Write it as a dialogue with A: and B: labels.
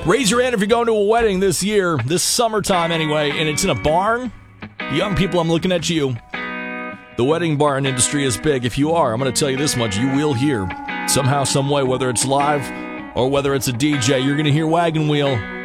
A: Raise your hand if you're going to a wedding this year, this summertime anyway, and it's in a barn. Young people, I'm looking at you. The wedding barn industry is big. If you are, I'm going to tell you this much. You will hear somehow, some way, whether it's live or whether it's a DJ, you're going to hear Wagon Wheel.